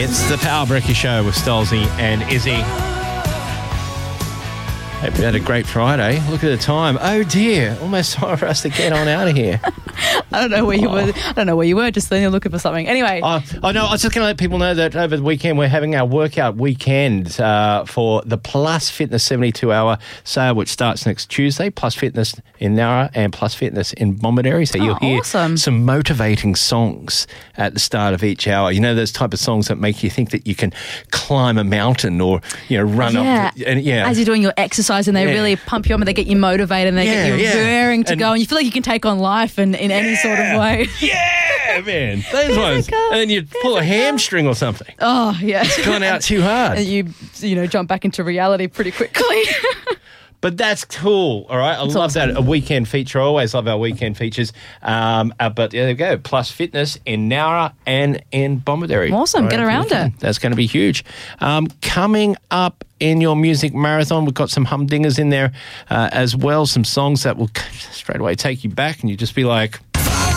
It's the Power Breaky Show with Stolzy and Izzy. Hope you had a great Friday. Look at the time. Oh dear, almost time for us to get on out of here. I don't know where you were. I don't know where you were. Just then you're looking for something. Anyway. I know. I was just going to let people know that over the weekend we're having our workout weekend for the Plus Fitness 72-hour sale, which starts next Tuesday. Plus Fitness in Nowra and Plus Fitness in Bomaderry. So you'll hear some motivating songs at the start of each hour. You know, those type of songs that make you think that you can climb a mountain or run up. As you're doing your exercise, and they really pump you up and they get you motivated and they get you raring to go, and you feel like you can take on life in any sort of way. Yeah, man. Those ones. And then you pull a hamstring or something. Oh, yeah. It's gone out too hard. And you jump back into reality pretty quickly. But that's cool, all right? I love that. A weekend feature. I always love our weekend features. But there you go. Plus Fitness in Nowra and in Bomaderry. Awesome. Right, get around it. That's going to be huge. Coming up in your music marathon, we've got some humdingers in there as well, some songs that will straight away take you back and you just be like,